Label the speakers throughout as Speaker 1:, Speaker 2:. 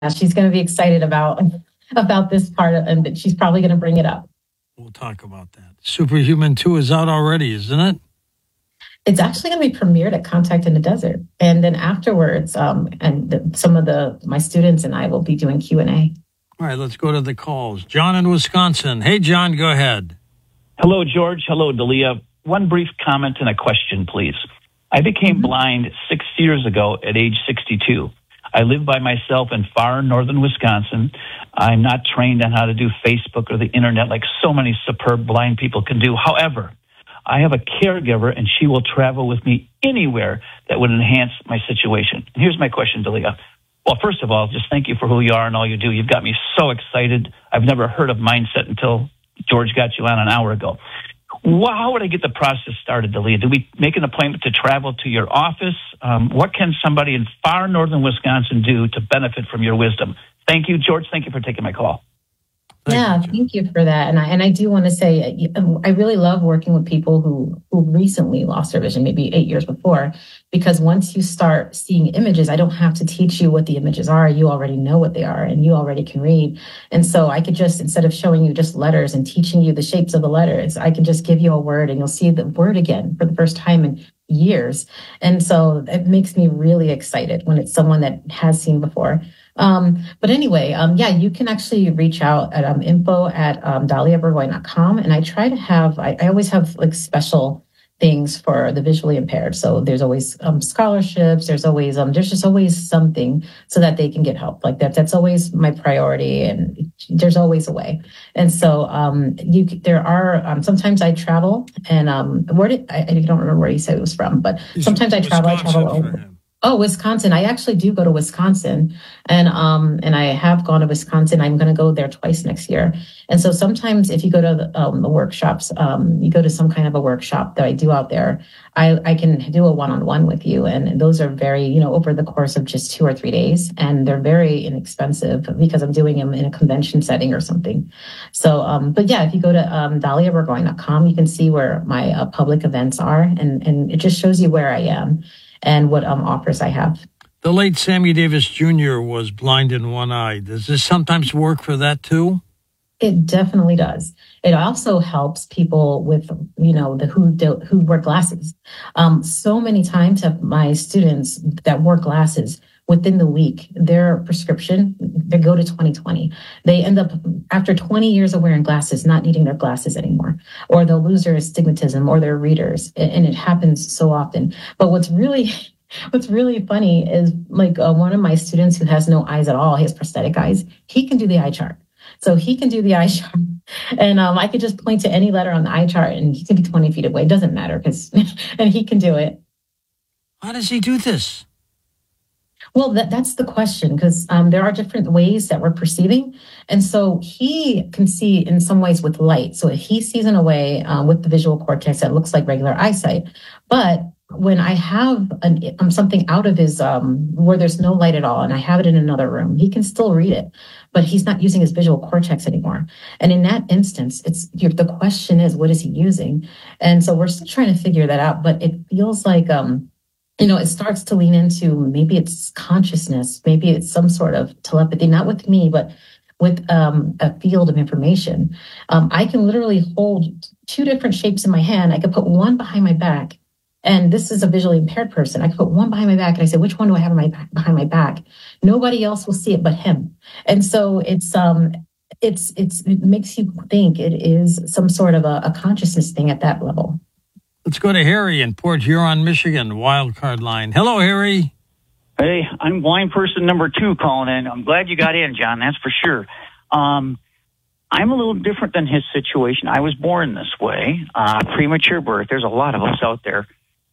Speaker 1: she's going to be excited about this part, and that she's probably going to bring it up.
Speaker 2: We'll talk about that. Superhuman 2 is out already, isn't it?
Speaker 1: It's actually going to be premiered at Contact in the Desert, and then afterwards, some of my students and I will be doing Q&A.
Speaker 2: All right, let's go to the calls. John in Wisconsin. Hey, John, go ahead.
Speaker 3: Hello, George. Hello, Dalia. One brief comment and a question, please. I became blind 6 years ago at age 62. I live by myself in far northern Wisconsin. I'm not trained on how to do Facebook or the internet like so many superb blind people can do. However, I have a caregiver, and she will travel with me anywhere that would enhance my situation. And here's my question, Dalia. Well, first of all, just thank you for who you are and all you do. You've got me so excited. I've never heard of Mindset until George got you on an hour ago. Well, how would I get the process started, Dalia? Do we make an appointment to travel to your office? What can somebody in far northern Wisconsin do to benefit from your wisdom? Thank you, George. Thank you for taking my call.
Speaker 1: Thank you for that. And I do want to say, I really love working with people who recently lost their vision, maybe 8 years before, because once you start seeing images, I don't have to teach you what the images are. You already know what they are, and you already can read. And so I could just, instead of showing you just letters and teaching you the shapes of the letters, I can just give you a word and you'll see the word again for the first time in years. And so it makes me really excited when it's someone that has seen before. But anyway, you can actually reach out at info@daliaburgoyne.com. And I try to have, I always have like special things for the visually impaired. So there's always scholarships. There's just always something so that they can get help. Like that's always my priority, and there's always a way. And so there are sometimes I travel, and I don't remember where he said it was from, but sometimes I travel over. Oh, Wisconsin. I actually do go to Wisconsin, and I have gone to Wisconsin. I'm going to go there twice next year. And so sometimes if you go to the workshops, you go to some kind of a workshop that I do out there, I can do a one-on-one with you. And those are very, over the course of just 2 or 3 days. And they're very inexpensive because I'm doing them in a convention setting or something. So, if you go to daliaburgoyne.com, you can see where my public events are. And it just shows you where I am and what offers I have.
Speaker 2: The late Sammy Davis Jr. was blind in one eye. Does this sometimes work for that too?
Speaker 1: It definitely does. It also helps people with, who wear glasses. So many times have my students that wore glasses within the week, their prescription, they go to 20/20. They end up, after 20 years of wearing glasses, not needing their glasses anymore, or they'll lose their astigmatism or their readers. And it happens so often. But what's really funny is like one of my students who has no eyes at all, he has prosthetic eyes, he can do the eye chart. So he can do the eye chart, and I could just point to any letter on the eye chart, and he can be 20 feet away. It doesn't matter and he can do it.
Speaker 2: How does he do this?
Speaker 1: Well, that's the question, because there are different ways that we're perceiving. And so he can see in some ways with light. So he sees in a way with the visual cortex that looks like regular eyesight. But when I have something out of his, where there's no light at all, and I have it in another room, he can still read it, but he's not using his visual cortex anymore. And in that instance, the question is, what is he using? And so we're still trying to figure that out, but it feels like, it starts to lean into maybe it's consciousness, maybe it's some sort of telepathy, not with me, but with a field of information. I can literally hold 2 different shapes in my hand. I could put one behind my back, and this is a visually impaired person. I could put one behind my back, and I say, which one do I have behind my back? Nobody else will see it but him. And so it makes you think it is some sort of a consciousness thing at that level.
Speaker 2: Let's go to Harry in Port Huron, Michigan, wildcard line. Hello, Harry.
Speaker 4: Hey, I'm blind person number 2 calling in. I'm glad you got in, John. That's for sure. I'm a little different than his situation. I was born this way, premature birth. There's a lot of us out there.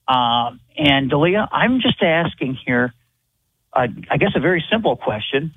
Speaker 4: And Dalia, I'm just asking here, I guess a very simple question.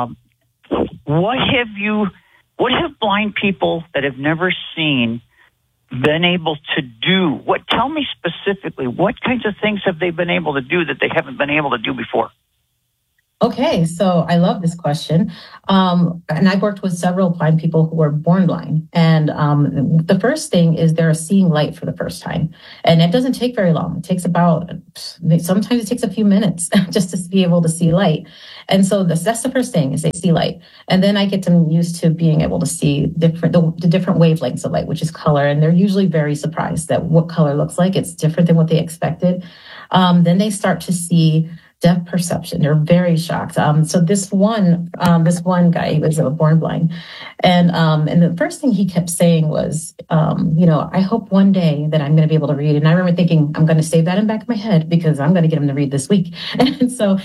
Speaker 4: What have blind people that have never seen been able to do? Tell me specifically, what kinds of things have they been able to do that they haven't been able to do before?
Speaker 1: Okay, so I love this question. And I've worked with several blind people who were born blind. And the first thing is they're seeing light for the first time. And it doesn't take very long. It takes sometimes it takes a few minutes just to be able to see light. And so that's the first thing is they see light. And then I get them used to being able to see the different wavelengths of light, which is color. And they're usually very surprised that what color looks like. It's different than what they expected. Then they start to see depth perception. They're very shocked. So this one guy, he was born blind, and the first thing he kept saying was, I hope one day that I'm going to be able to read. And I remember thinking, I'm going to save that in the back of my head because I'm going to get him to read this week. And so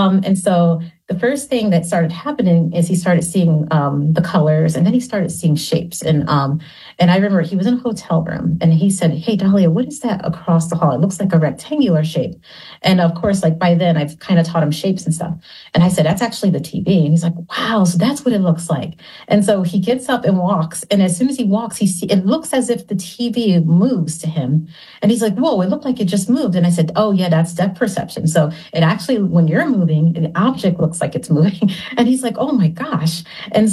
Speaker 1: the first thing that started happening is he started seeing the colors, and then he started seeing shapes. And I remember he was in a hotel room, and he said, "Hey, Dahlia, what is that across the hall? It looks like a rectangular shape." And of course, like by then, I've kind of taught him shapes and stuff. And I said, "That's actually the TV." And he's like, "Wow, so that's what it looks like." And so he gets up and walks, and as soon as he walks, it looks as if the TV moves to him. And he's like, "Whoa, it looked like it just moved." And I said, "Oh yeah, that's depth perception. So it actually, when you're moving, the object looks like it's moving." And he's like, "Oh my gosh." And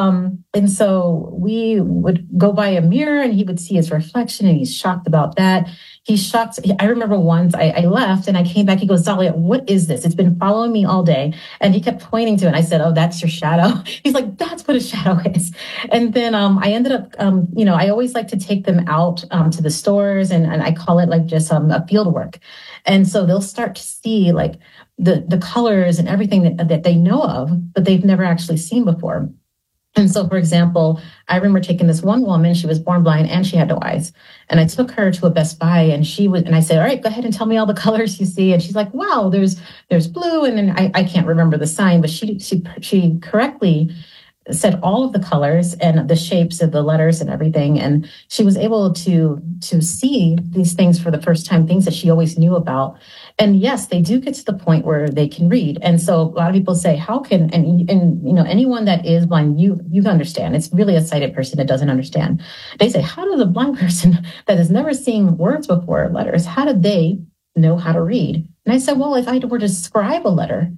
Speaker 1: so we would go by a mirror and he would see his reflection, and he's shocked about that. He's shocked. I remember once I left and I came back. He goes, "Dahlia, what is this? It's been following me all day." And he kept pointing to it. And I said, "Oh, that's your shadow." He's like, "That's what a shadow is." And then I ended up, I always like to take them out to the stores, and I call it like just a field work. And so they'll start to see like the colors and everything that they know of, but they've never actually seen before. And so, for example, I remember taking this one woman, she was born blind and she had no eyes. And I took her to a Best Buy, and I said, "All right, go ahead and tell me all the colors you see." And she's like, "Wow, there's blue." And then I can't remember the sign, but she correctly said all of the colors and the shapes of the letters and everything. And she was able to see these things for the first time, things that she always knew about. And yes, they do get to the point where they can read. And so a lot of people say, how can, and anyone that is blind, you understand. It's really a sighted person that doesn't understand. They say, how does a blind person that has never seen words before, letters, how do they know how to read? And I said, well, if I were to describe a letter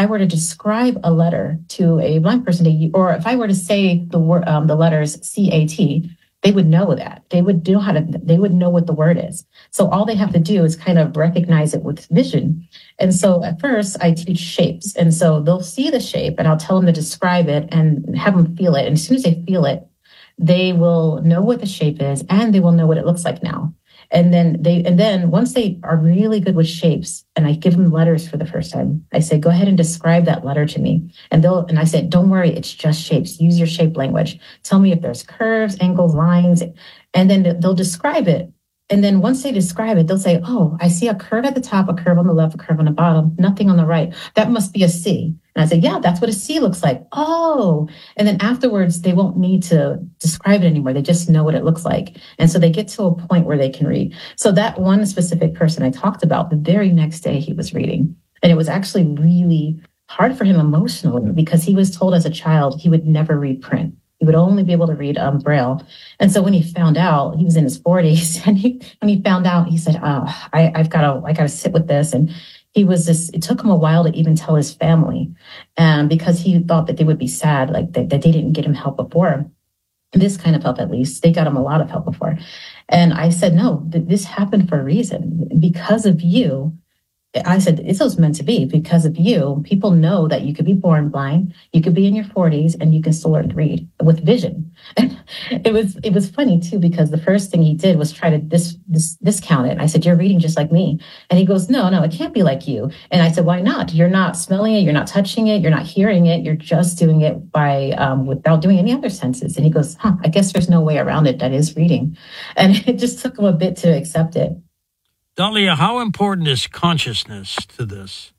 Speaker 1: to a blind person, or if I were to say the letters CAT, they would know that. They would know what the word is. So all they have to do is kind of recognize it with vision. And so at first I teach shapes. And so they'll see the shape and I'll tell them to describe it and have them feel it. And as soon as they feel it, they will know what the shape is and they will know what it looks like now. And then once they are really good with shapes, and I give them letters for the first time, I say, "Go ahead and describe that letter to me." And I said, "Don't worry, it's just shapes. Use your shape language. Tell me if there's curves, angles, lines." And then they'll describe it. And then once they describe it, they'll say, "Oh, I see a curve at the top, a curve on the left, a curve on the bottom, nothing on the right. That must be a C." And I say, "Yeah, that's what a C looks like." "Oh." And then afterwards, they won't need to describe it anymore. They just know what it looks like. And so they get to a point where they can read. So that one specific person I talked about, the very next day he was reading. And it was actually really hard for him emotionally because he was told as a child he would never read print. He would only be able to read Braille. And so when he found out, he was in his 40s, and when he found out, he said, I got to sit with this. And it took him a while to even tell his family, because he thought that they would be sad, like that they didn't get him help before. This kind of help, at least. They got him a lot of help before. And I said, "No, this happened for a reason. Because of you." I said, "It was meant to be. Because of you, people know that you could be born blind, you could be in your 40s, and you can still learn to read with vision." And it was funny too, because the first thing he did was try to discount it. I said, "You're reading just like me." And he goes, No, it can't be like you." And I said, "Why not? You're not smelling it, you're not touching it, you're not hearing it, you're just doing it by without doing any other senses." And he goes, I guess there's no way around it. That is reading. And it just took him a bit to accept it.
Speaker 2: Dahlia, how important is consciousness to this?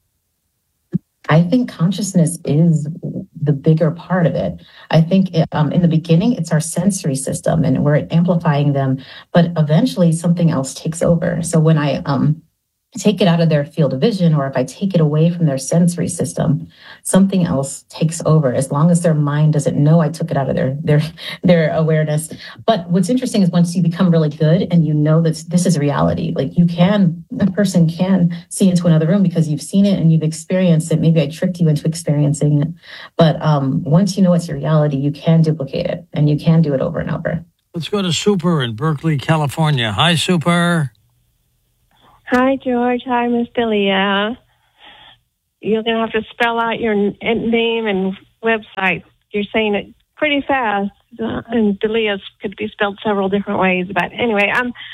Speaker 1: I think consciousness is the bigger part of it. I think in the beginning, it's our sensory system and we're amplifying them, but eventually something else takes over. So when I take it out of their field of vision, or if I take it away from their sensory system, something else takes over, as long as their mind doesn't know I took it out of their awareness. But what's interesting is once you become really good and you know that this is reality, like a person can see into another room because you've seen it and you've experienced it. Maybe I tricked you into experiencing it. But once you know it's your reality, you can duplicate it and you can do it over and over.
Speaker 2: Let's go to Super in Berkeley, California. Hi, Super.
Speaker 5: Hi, George. Hi, Miss Dahlia. you're going to have to spell out your name and website. You're saying it pretty fast, and Dalia could be spelled several different ways. But anyway,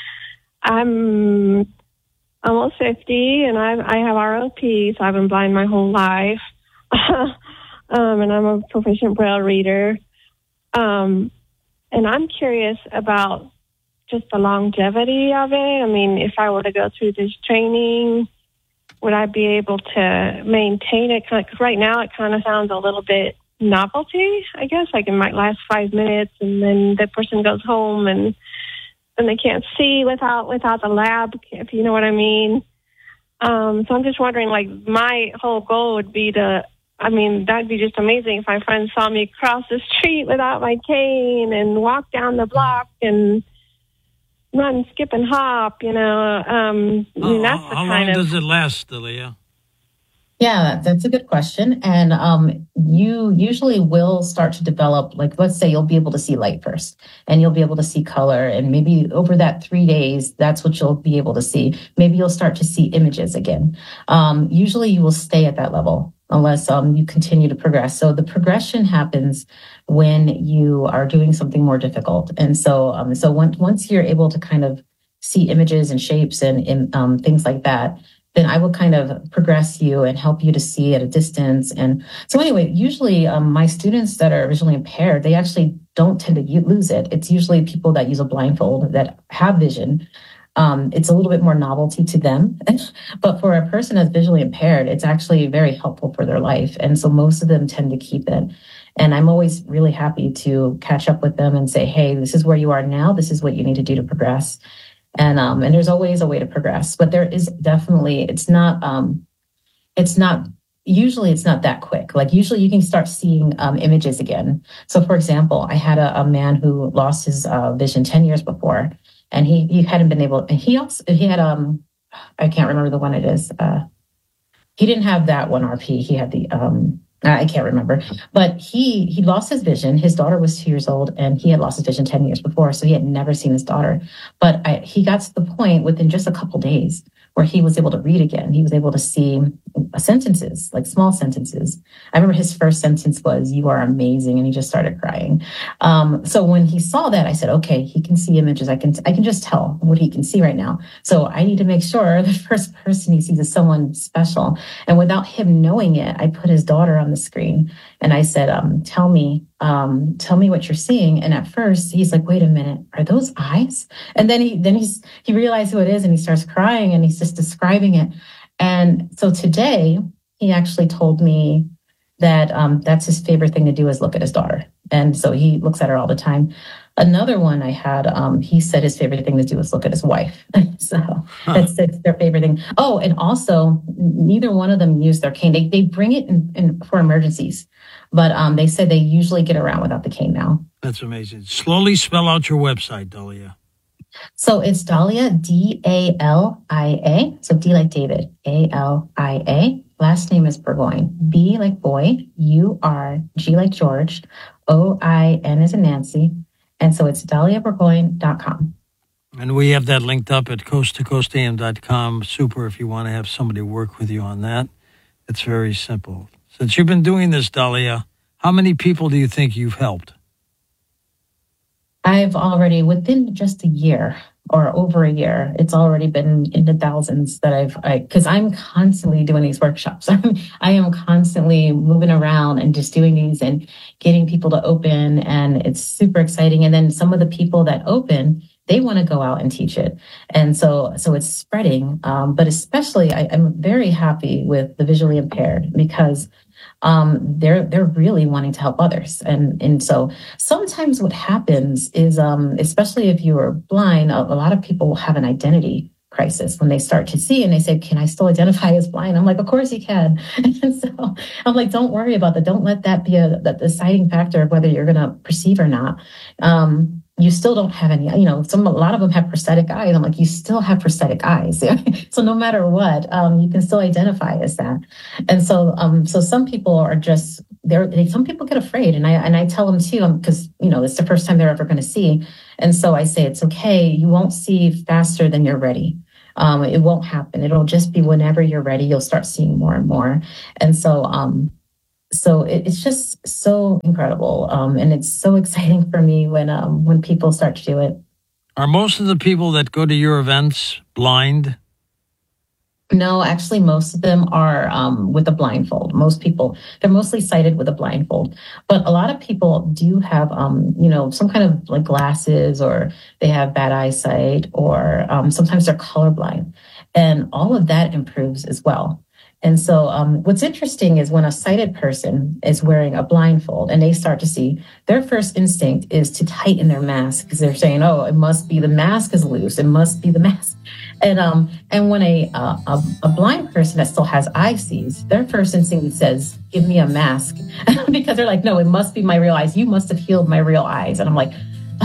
Speaker 5: I'm almost 50, and I have ROP, so I've been blind my whole life. And I'm a proficient Braille reader. And I'm curious about just the longevity of it. I mean, if I were to go through this training, would I be able to maintain it? Because right now it kind of sounds a little bit novelty, I guess. Like it might last 5 minutes, and then the person goes home and they can't see without the lab, if you know what I mean. So I'm just wondering, like, my whole goal would be that'd be just amazing if my friends saw me cross the street without my cane and walk down the block and run, skip, and hop, that's the
Speaker 2: how long does it last, Dalia?
Speaker 1: Yeah, that's a good question. And you usually will start to develop, like, let's say you'll be able to see light first, and you'll be able to see color. And maybe over that 3 days, that's what you'll be able to see. Maybe you'll start to see images again. Usually you will stay at that level unless you continue to progress. So the progression happens when you are doing something more difficult. And so once you're able to kind of see images and shapes and things like that, then I will kind of progress you and help you to see at a distance. And so anyway, usually my students that are visually impaired, they actually don't tend to lose it. It's usually people that use a blindfold that have vision. It's a little bit more novelty to them. But for a person that's visually impaired, it's actually very helpful for their life. And so most of them tend to keep it. And I'm always really happy to catch up with them and say, hey, this is where you are now. This is what you need to do to progress. And there's always a way to progress, but there is definitely, usually it's not that quick. Like usually you can start seeing images again. So for example, I had a man who lost his vision 10 years before, and he hadn't been able, and he had, I can't remember the one it is. He didn't have that one RP. He had the, I can't remember, but he lost his vision. His daughter was 2 years old, and he had lost his vision 10 years before. So he had never seen his daughter, but he got to the point within just a couple days where he was able to read again. He was able to see sentences, like small sentences. I remember his first sentence was, "You are amazing." And he just started crying. So when he saw that, I said, okay, he can see images. I can just tell what he can see right now. So I need to make sure the first person he sees is someone special. And without him knowing it, I put his daughter on the screen and I said, tell me what you're seeing. And at first he's like, wait a minute, are those eyes? And then he realized who it is, and he starts crying, and he's just describing it. And so today he actually told me that that's his favorite thing to do is look at his daughter. And so he looks at her all the time. Another one I had, he said his favorite thing to do is look at his wife. So that's their favorite thing. Oh, and also neither one of them use their cane. They bring it in for emergencies, but they said they usually get around without the cane now.
Speaker 2: That's amazing. Slowly spell out your website, Dalia.
Speaker 1: So it's Dalia, D-A-L-I-A. So D like David, A-L-I-A. Last name is Burgoyne. B like boy, U-R-G like George, O-I-N as in Nancy. And so it's DaliaBurgoyne.com.
Speaker 2: And we have that linked up at coasttocoastam.com. Super if you want to have somebody work with you on that. It's very simple. Since you've been doing this, Dalia, how many people do you think you've helped?
Speaker 1: I've already, within just a year or over a year, it's already been in the thousands that because I'm constantly doing these workshops. I am constantly moving around and just doing these and getting people to open, and it's super exciting. And then some of the people that open, they want to go out and teach it. And so it's spreading. But especially I'm very happy with the visually impaired because they're really wanting to help others. And so sometimes what happens is, especially if you are blind, a lot of people will have an identity crisis when they start to see and they say, can I still identify as blind? I'm like, of course you can. And so I'm like, don't worry about that. Don't let that be the deciding factor of whether you're going to perceive or not. You still don't have any, a lot of them have prosthetic eyes. I'm like, you still have prosthetic eyes. So no matter what, you can still identify as that. And so some people are just some people get afraid, and I tell them too, because, it's the first time they're ever going to see. And so I say, it's okay. You won't see faster than you're ready. It won't happen. It'll just be whenever you're ready, you'll start seeing more and more. And so it's just so incredible. And it's so exciting for me when people start to do it.
Speaker 2: Are most of the people that go to your events blind?
Speaker 1: No, actually, most of them are with a blindfold. Most people, they're mostly sighted with a blindfold. But a lot of people do have, some kind of like glasses, or they have bad eyesight, or sometimes they're colorblind. And all of that improves as well. And so what's interesting is when a sighted person is wearing a blindfold and they start to see, their first instinct is to tighten their mask, because they're saying, oh, it must be the mask is loose. It must be the mask. And when a blind person that still has eye sees, their first instinct says, give me a mask, because they're like, no, it must be my real eyes. You must have healed my real eyes. And I'm like,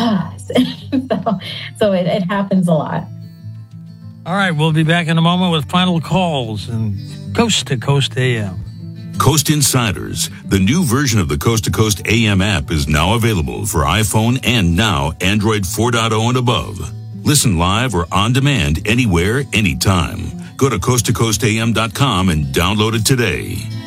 Speaker 1: so it happens a lot.
Speaker 2: All right, we'll be back in a moment with final calls and Coast to Coast AM.
Speaker 6: Coast Insiders, the new version of the Coast to Coast AM app, is now available for iPhone and now Android 4.0 and above. Listen live or on demand anywhere, anytime. Go to coasttocoastam.com and download it today.